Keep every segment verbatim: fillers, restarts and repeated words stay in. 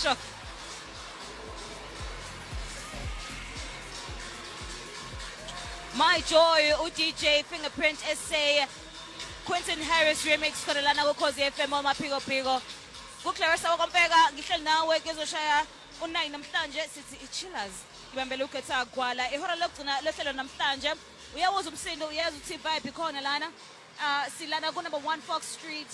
Sure. My Joy, U D J, Fingerprint Essay, Quentin Harris remix khona lana ku Khosi F M amaphiko phiko. Ku Clarissa wakompeka ngihleli nawe kezoshaya u9 namhlanje sithi ichillers. Ngibambela ukhetha gwala ihora lokugcina lehlelo namhlanje. Uyawazi umsindo uyazi uthi vibe ikhona lana. Ah silana ku number one Fox Street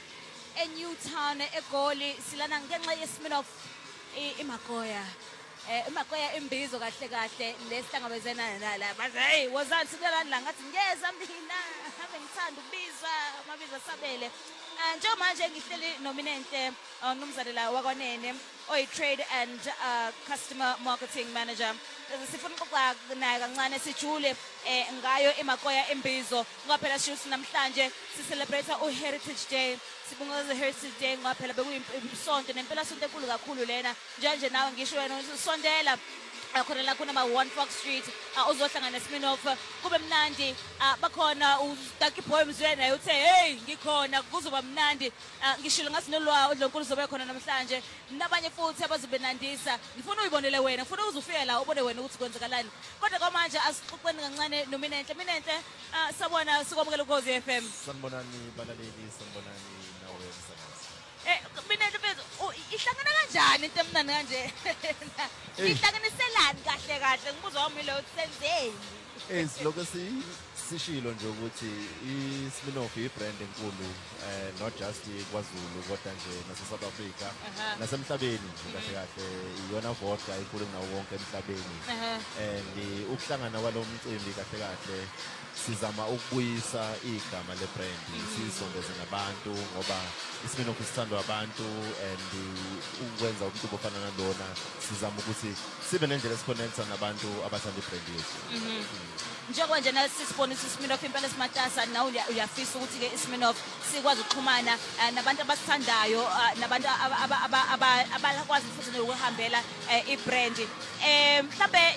eNewtown eGoli silana ngenxa yeSminoff iMakoya. Eh iMakoya imbizo kahle kahle lesihlangabezena la bathi hey wozani sikulana la ngathi ngeza mina habe ngithanda ukubizwa amabizo sabele. Nje manje ngihleli nominente uNomzane la wakwanene oyi trade and uh, customer marketing manager. Sifuna ukuxoxa naye kancane sijule eh ngayo iMakoya imbizo ngoba phela shuthi namhlanje si celebrate u Heritage Day. Sibunga the Heritage Day ngoba phela bekuyisonto nempela sonto enkulu kakhulu lena njenje nawe ngisho wena usondela akhona la kuna ma one Fox Street uzohlangana neSminoff kube mnandi bakhona uDucky Boy mzwe naye uthe hey ngikhona kuzoba mnandi ngishilo ngathi nolwa uDlonkulu zobe khona namhlanje nabanye futhi abazobenandisa ngifuna uyibonele wena ngifuna uzufika la ubone wena ukuthi kwenzakalani kodwa kwamanje asixoxeni kancane nominenhle minenhle sabona sikwamukela uKhosi F M sanibonani balaleli sanibonani nawe msakazi eh minenhle mfethu ihlangana kanjani into emnandi kanje ihlanganiselani kahle kahle ngibuza wami lo senzeni eh lokho si sishilo nje ukuthi iSminoff ibrand enkulu eh not just kwaZulu kodwa nje nase South Africa nasemhlabeni kahle kahle iyona vodka inkulu kunawo wonke emhlabeni and ukuhlangana kwalomcimbi kahle kahle sizama ukubuyisa igama lebrand sizondeze nabantu ngoba iSminoff isithandwa abantu and ukwenza umculo ofana nalona sizama ukuthi sibe nendlela esiconnecta nabantu abathanda ibrand yethu. Njengoba nje nasisibonisa iSminoff impela simatasa nawe uyafisa ukuthi ke iSminoff sikwazi ukuxhumana nabantu abasithandayo nabantu abakwazi futhi nokuhambela ibrand eh mhlambe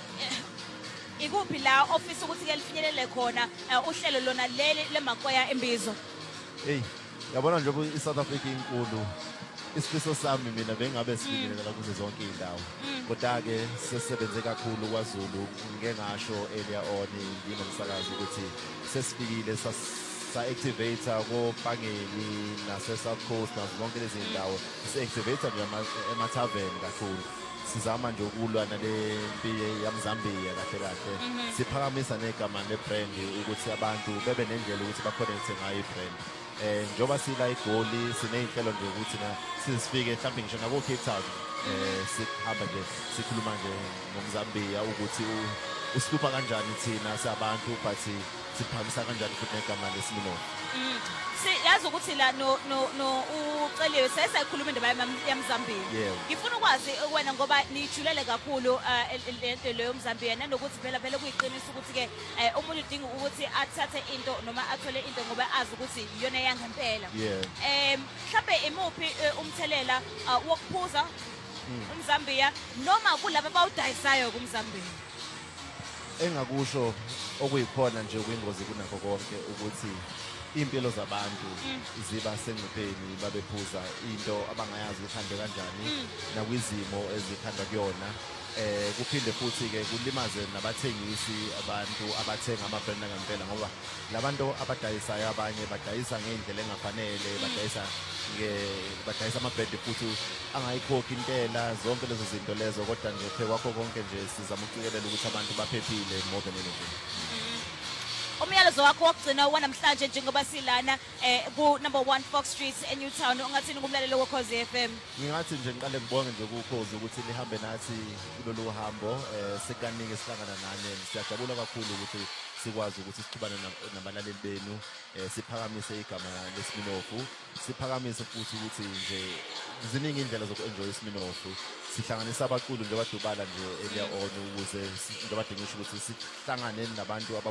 ikuphi la office ukuthi ke lifinyelele khona uhlelo lona leli leMakoya imbizo. Hey yabona nje ukuthi iSouth Africa inkulu isifiso sami mina bengabe sifinyelela kuzo zonke indawo kodwa ke sesebenze kakhulu kwaZulu ngeke ngasho earlier on nginomsakazi ukuthi sesifikile sa activate ko Pangeni nase South Coast nazonke lezi indawo si activate ema tavern kakhulu sizama nje ukulwa nale mpi yaMzambia kahle kahle siphakamisa negama lebrand ukuthi abantu bebe nendlela ukuthi baconnect ngayo ibrand eh njoba sila iGoli sineyinhlelo nje ukuthi na sisifike mhlawumbe ngisho nako Cape Town eh sihamba nje sikhuluma nje ngoMzambia ukuthi usihlupha kanjani thina sabantu but siphamisa kanjani futhi negama leSminoff. Si yazi ukuthi la no no no uceliwe sesayikhuluma indaba yaMzambia. Ngifuna ukwazi wena ngoba nijulele kakhulu lento leyo yaMzambia nanokuthi phela phela kuyiqinisa ukuthi ke umuntu udinga ukuthi athathe into noma athole into ngoba azi ukuthi iyona yangempela. Eh mhlawumbe imuphi umthelela wokuphuza uMzambia noma kulabo abawudayisayo kuMzambia. Engakusho okuyikhona nje kwingozi kunakho konke ukuthi impilo zabantu ziba sengcupheni babephuza into abangayazi ukuhamba kanjani nakwizimo ezikhanda kuyona eh kuphinde futhi ke kulimaze nabathengisi abantu abathenga amabrand ngempela ngoba labantu abadayisayo abanye badayisa ngendlela engafanele badayisa nge badayisa amabrand futhi angayikhokhi intela zonke lezo zinto lezo kodwa nje phekwakho konke nje sizama ukucikelela ukuthi abantu baphephile more than anything. Umyalezo wakho wokugcina wanamhlanje njengoba silana eh ku number one Fox Street eNewtown ungathini kumlalelo weKhosi F M. Ngingathi nje ngiqale ngibonge nje kuKhosi ukuthi lihambe nathi kulolu hambo eh sekaningi sihlangana nani siyajabula kakhulu ukuthi sikwazi ukuthi sixhubane nabalaleli benu eh siphakamise igama leSminoff siphakamise futhi ukuthi nje ziningi indlela zokuenjoy iSminoff sihlanganisa abaculi nje badubala nje earlier on ukuze nje badingisha ukuthi sihlangane nabantu